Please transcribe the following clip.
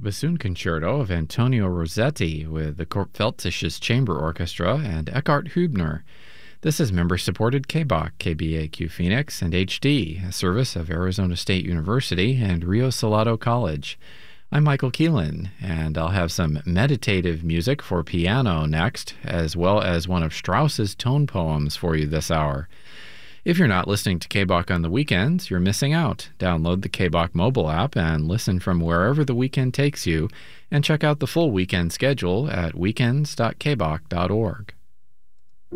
bassoon concerto of Antonio Rossetti with the Kurpfeldtisches Chamber Orchestra and Eckhart Hübner. This is member-supported KBOK, KBAQ Phoenix, and HD, a service of Arizona State University and Rio Salado College. I'm Michael Keelan, and I'll have some meditative music for piano next, as well as one of Strauss's tone poems for you this hour. If you're not listening to KBOK on the weekends, you're missing out. Download the KBOK mobile app and listen from wherever the weekend takes you, and check out the full weekend schedule at weekends.kbok.org.